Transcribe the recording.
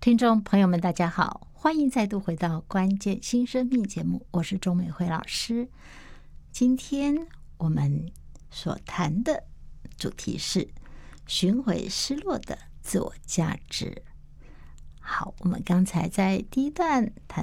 听众朋友们大家好，欢迎再度回到关键新生命节目，我是钟美惠老师。今天我们所谈的主题是寻回失落的自我价值。好，我们刚才在第一段谈